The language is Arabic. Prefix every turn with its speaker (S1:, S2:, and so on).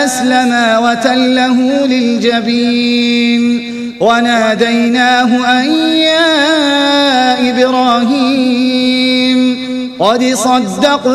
S1: أسلما وتله للجبين وناديناه أن يا إبراهيم قد صدقت